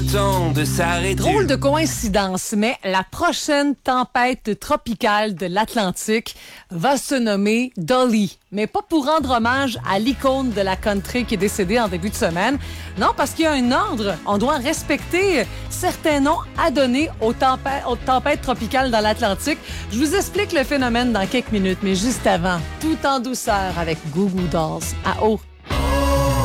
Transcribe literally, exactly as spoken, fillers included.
temps de s'arrêter. Drôle de coïncidence, mais la prochaine tempête tropicale de l'Atlantique va se nommer Dolly. Mais pas pour rendre hommage à l'icône de la country qui est décédée en début de semaine. Non, parce qu'il y a un ordre. On doit respecter certains noms à donner aux tempêtes, aux tempêtes tropicales dans l'Atlantique. Je vous explique le phénomène dans quelques minutes, mais juste avant, tout en douceur avec Goo Goo Dolls à eau.